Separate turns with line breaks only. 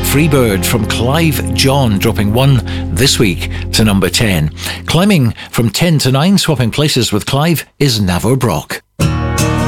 Freebird from Clive John, dropping 1 this week to number 10. Climbing from 10 to 9, swapping places with Clive, is Navor Brock.